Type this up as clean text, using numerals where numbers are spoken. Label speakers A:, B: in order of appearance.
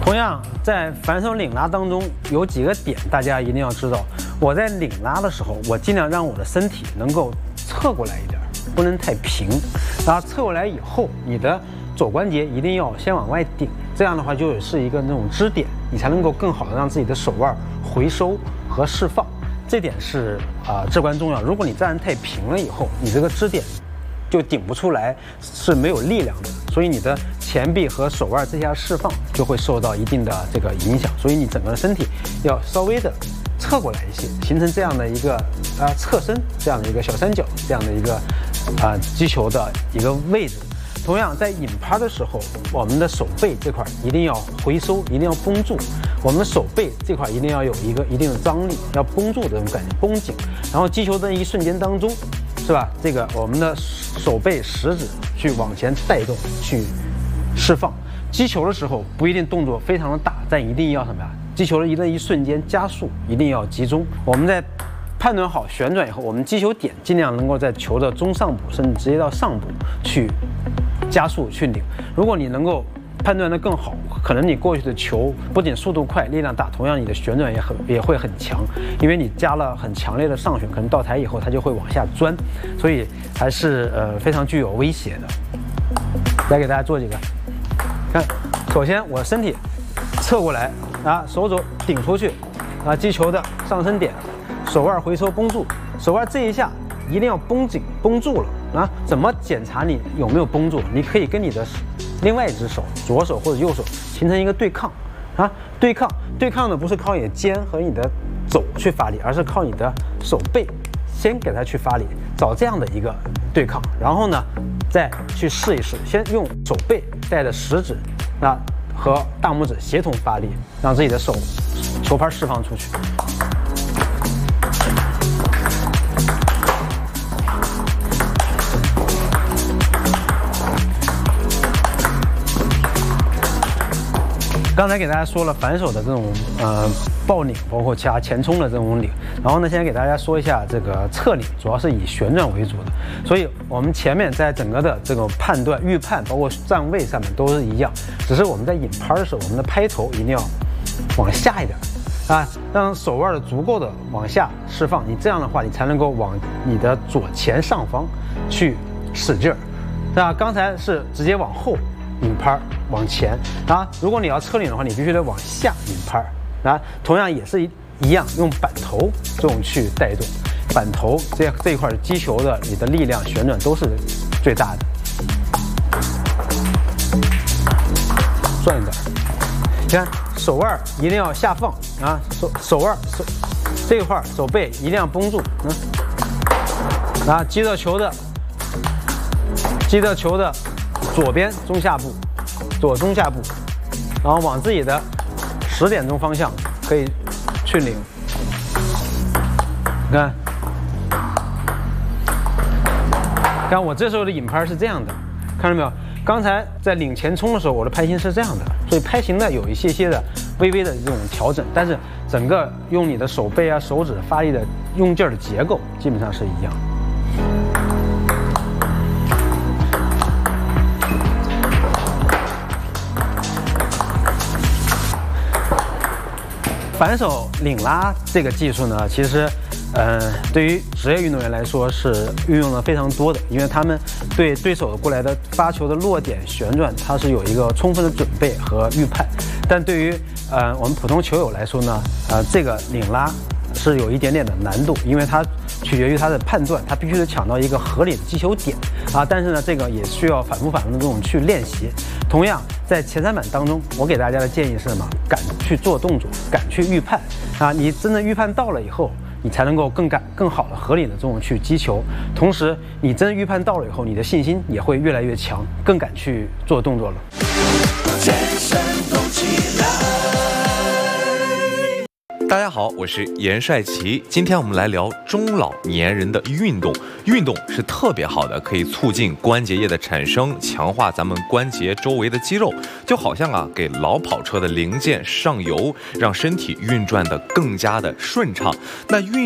A: 同样，在反手领拉当中有几个点大家一定要知道。我在领拉的时候，我尽量让我的身体能够侧过来一点，不能太平。然后侧过来以后，你的肘关节一定要先往外顶，这样的话就是一个那种支点，你才能够更好的让自己的手腕回收和释放。这点是至关重要。如果你站得太平了以后，你这个支点就顶不出来，是没有力量的，所以你的前臂和手腕这下释放就会受到一定的这个影响。所以你整个身体要稍微的侧过来一些，形成这样的一个侧身，这样的一个小三角，这样的一个击球的一个位置。同样，在引拍的时候，我们的手背这块一定要回收，一定要绷住。我们的手背这块一定要有一个一定的张力，要绷住这种感觉，绷紧。然后击球的一瞬间当中，是吧？这个我们的手背食指去往前带动，去释放。击球的时候不一定动作非常的大，但一定要什么呀？击球的一瞬间加速，一定要集中。我们在判断好旋转以后，我们击球点尽量能够在球的中上部，甚至直接到上部去加速去领。如果你能够判断得更好，可能你过去的球不仅速度快、力量大，同样你的旋转也会很强，因为你加了很强烈的上旋，可能到台以后它就会往下钻，所以还是非常具有威胁的。来给大家做几个，看，首先我身体侧过来手肘顶出去击球的上升点，手腕回收绷住，手腕这一下一定要绷紧绷住了怎么检查你有没有绷住？你可以跟你的另外一只手，左手或者右手形成一个对抗对抗呢不是靠你的肩和你的肘去发力，而是靠你的手背先给它去发力，找这样的一个对抗，然后呢再去试一试，先用手背带着食指和大拇指协同发力，让自己的球拍释放出去。刚才给大家说了反手的这种抱领，包括其他前冲的这种领，然后呢，现在给大家说一下这个侧领，主要是以旋转为主的。所以我们前面在整个的这个判断、预判，包括站位上面都是一样，只是我们在引拍的时候，我们的拍头一定要往下一点让手腕的足够的往下释放。你这样的话，你才能够往你的左前上方去使劲儿。刚才是直接往后引拍往前如果你要侧领的话，你必须得往下引拍同样也是一样，用板头这种去带动，板头这一块击球的你的力量旋转都是最大的。转一点，你看手腕一定要下放手腕这一块手背一定要绷住击到球的左边中下部，左中下部，然后往自己的10点钟方向可以去领。你看我这时候的引拍是这样的，看到没有？刚才在领前冲的时候，我的拍型是这样的，所以拍型呢有一些的微微的这种调整，但是整个用你的手背手指发力的用劲儿的结构基本上是一样。反手领拉这个技术呢，其实，对于职业运动员来说是运用的非常多的，因为他们对对手过来的发球的落点旋转，它是有一个充分的准备和预判。但对于我们普通球友来说呢，这个领拉是有一点点的难度，因为它取决于他的判断，他必须得抢到一个合理的击球点但是呢，这个也需要反复的这种去练习。同样，在前3板当中，我给大家的建议是什么？敢去做动作，敢去预判你真的预判到了以后，你才能够更好的合理的这种去击球。同时，你真预判到了以后，你的信心也会越来越强，更敢去做动作了。
B: 全身动起来。
C: 大家好，我是严帅奇。今天我们来聊中老年人的运动。运动是特别好的，可以促进关节液的产生，强化咱们关节周围的肌肉，就好像给老跑车的零件上油，让身体运转的更加的顺畅。那运